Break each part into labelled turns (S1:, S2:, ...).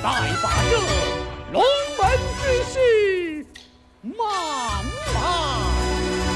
S1: 再把这龙门之事慢慢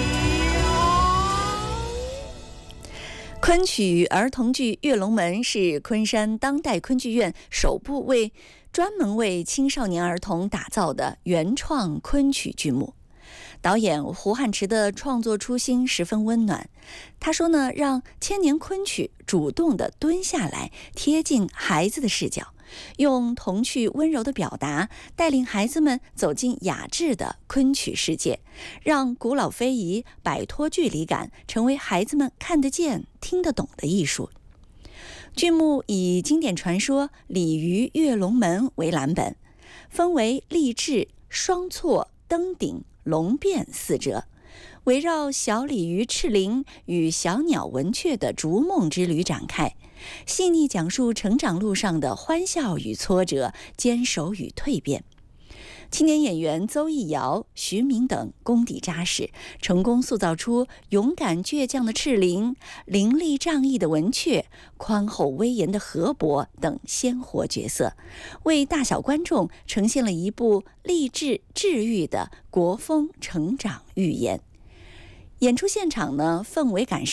S1: 讲。
S2: 昆曲儿童剧《跃龙门》是昆山当代昆剧院首部专门为青少年儿童打造的原创昆曲剧目。导演胡汉池的创作初心十分温暖，他说呢，让千年昆曲主动地蹲下来，贴近孩子的视角，用童趣温柔的表达，带领孩子们走进雅致的昆曲世界，让古老非遗摆脱距离感，成为孩子们看得见、听得懂的艺术。剧目以经典传说《鲤鱼跃龙门》为蓝本，分为立志、双错、登顶、龙变四折，围绕小鲤鱼赤灵与小鸟文雀的逐梦之旅展开，细腻讲述成长路上的欢笑与挫折、坚守与蜕变。青年演员邹艺瑶、徐明等功底扎实，成功塑造出勇敢倔强的赤灵、凌厉仗义的文雀、宽厚威严的河伯等鲜活角色，为大小观众呈现了一部励志治愈的国风成长寓言。演出现场呢，氛围感